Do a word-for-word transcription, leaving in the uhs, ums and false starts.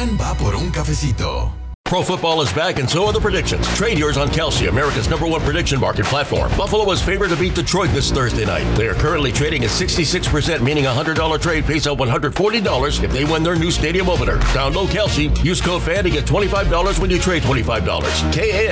Juan va por un cafecito. Pro football is back, and so are the predictions. Trade yours on Kalshi, America's number one prediction market platform. Buffalo is favored to beat Detroit this Thursday night. They are currently trading at sixty-six percent, meaning a one hundred dollars trade pays out one hundred forty dollars if they win their new stadium opener. Download Kalshi. Use code FAN to get twenty-five dollars when you trade twenty-five dollars. K A